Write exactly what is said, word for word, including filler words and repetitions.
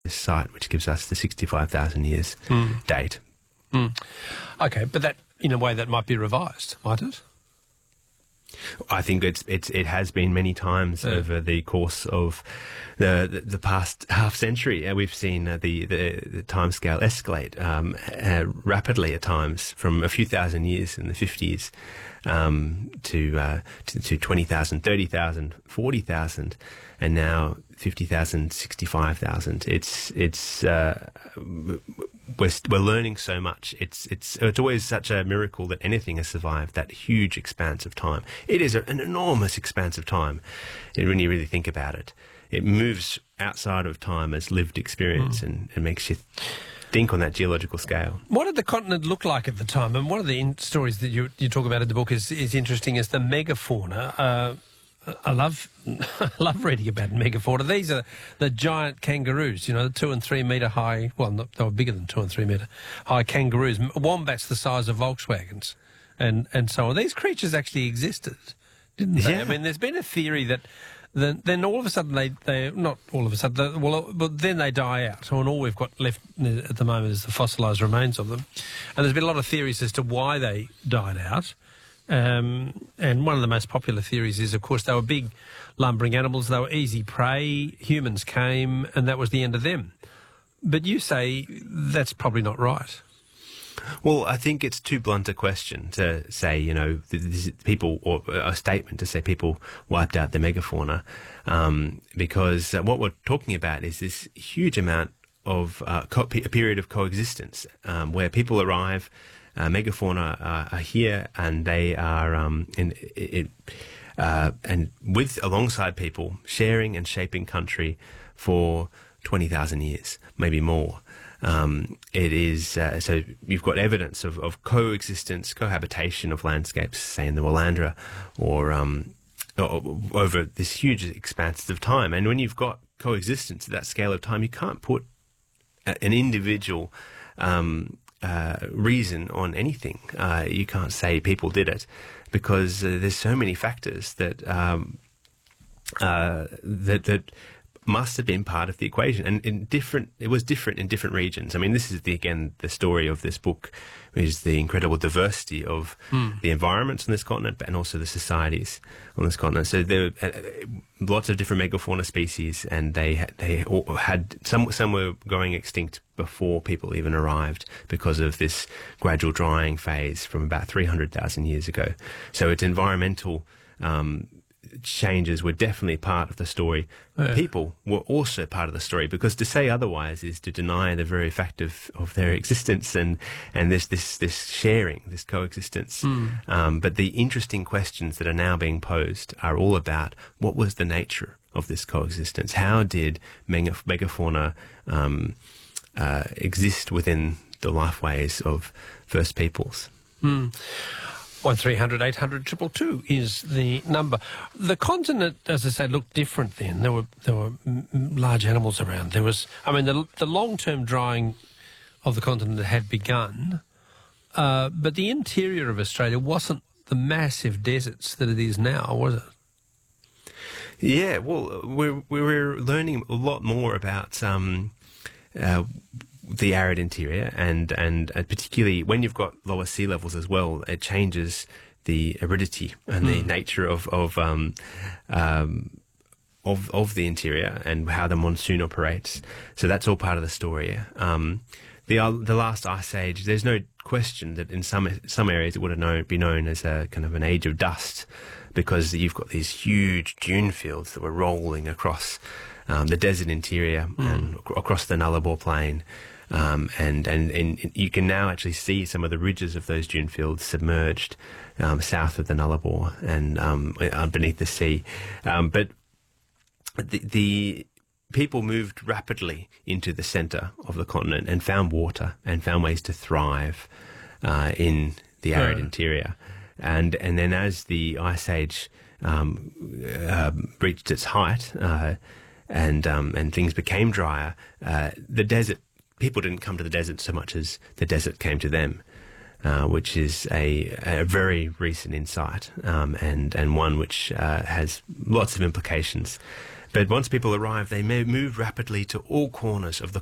this site, which gives us the sixty-five thousand years Mm. date. Mm. Okay, but that, in a way, that might be revised, might it? I think it's it's it has been many times Yeah. over the course of the the, the past half century. Uh, we've seen uh, the, the the timescale escalate um, uh, rapidly at times, from a few thousand years in the fifties um, to, uh, to to twenty thousand, thirty thousand, forty thousand, and now fifty thousand, sixty-five thousand. It's it's uh, we're we're learning so much. It's it's it's always such a miracle that anything has survived that huge expanse of time. It is a, an enormous expanse of time, when you really think about it. It moves outside of time as lived experience, mm. and, and makes you think on that geological scale. What did the continent look like at the time? And one of the in stories that you you talk about in the book is is interesting, is the megafauna. Uh, I love I love reading about megafauna. These are the giant kangaroos, you know, the two and three metre high, well, not, they were bigger than two and three metre high kangaroos, wombats the size of Volkswagens, and, and so on. These creatures actually existed, didn't they? Yeah. I mean, there's been a theory that then, then all of a sudden they, they, not all of a sudden, they, well, but then they die out, and all we've got left at the moment is the fossilised remains of them. And there's been a lot of theories as to why they died out. Um, and one of the most popular theories is, of course, they were big lumbering animals. They were easy prey. Humans came, and that was the end of them. But you say that's probably not right. Well, I think it's too blunt a question to say, you know, this is people, or a statement to say people wiped out the megafauna, um, because uh, what we're talking about is this huge amount of uh, co- a period of coexistence um, where people arrive. Uh, megafauna uh, are here, and they are um, in it, uh, and with alongside people, sharing and shaping country for twenty thousand years, maybe more. Um, it is uh, so you've got evidence of, of coexistence, cohabitation of landscapes, say in the Willandra, or um, over this huge expanse of time. And when you've got coexistence at that scale of time, you can't put a, an individual um, Uh, reason on anything. Uh, you can't say people did it, because uh, there's so many factors that um, uh, that that must have been part of the equation, and in different. It was different in different regions. I mean, this is the again the story of this book, is the incredible diversity of mm. the environments on this continent, and also the societies on this continent. So there were uh, lots of different megafauna species, and they had, they all had some some were going extinct before people even arrived, because of this gradual drying phase from about three hundred thousand years ago. So its environmental um, changes were definitely part of the story. Yeah. People were also part of the story, because to say otherwise is to deny the very fact of, of their existence and, and this, this, this sharing, this coexistence. Mm. Um, but the interesting questions that are now being posed are all about what was the nature of this coexistence? How did mega, megafauna um, uh, exist within the lifeways of First Peoples? Mm. one three hundred eight hundred two two two is the number. The continent, as I say, looked different then. There were there were m- large animals around. There was, I mean, the, the long-term drying of the continent had begun, uh, but the interior of Australia wasn't the massive deserts that it is now, was it? Yeah, well, we're we're learning a lot more about um, uh, the arid interior, and, and and particularly when you've got lower sea levels as well, it changes the aridity and the mm. nature of of um, um, of of the interior and how the monsoon operates. So that's all part of the story. Um, the uh, the last ice age, there's no question that in some some areas it would have known, be known as a kind of an age of dust, because you've got these huge dune fields that were rolling across um, the desert interior mm. and ac- across the Nullarbor Plain. Um, and, and, and you can now actually see some of the ridges of those dune fields submerged um, south of the Nullarbor and um, beneath the sea. Um, but the, the people moved rapidly into the centre of the continent and found water and found ways to thrive uh, in the arid yeah. interior. And and then as the Ice Age um, uh, reached its height uh, and um, and things became drier, uh, the desert, people didn't come to the desert so much as the desert came to them, uh, which is a, a very recent insight um, and, and one which uh, has lots of implications. But once people arrive, they may move rapidly to all corners of the